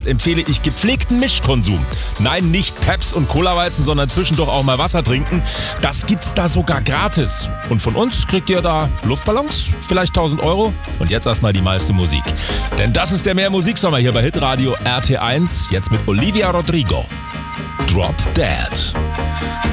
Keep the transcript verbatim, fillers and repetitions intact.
empfehle ich gepflegten Mischkonsum. Nein, nicht Peps und Colaweizen, sondern zwischendurch auch mal Wasser trinken. Das gibt's da sogar gratis. Und von uns kriegt ihr da Luftballons, vielleicht tausend Euro. Und jetzt erstmal die meiste Musik. Denn das ist der Mehr Musiksommer hier bei Hitradio R T eins. Jetzt mit Olivia Rodrigo. Drop Dead.